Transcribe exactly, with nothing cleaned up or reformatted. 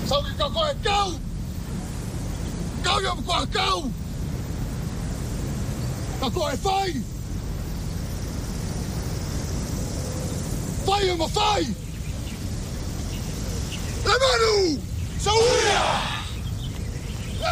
Sabi ka ko, ikaw! Ikaw yung ko, ikaw! Ako ay fay! Fay yung mafay! Lemanu! Sa uwi!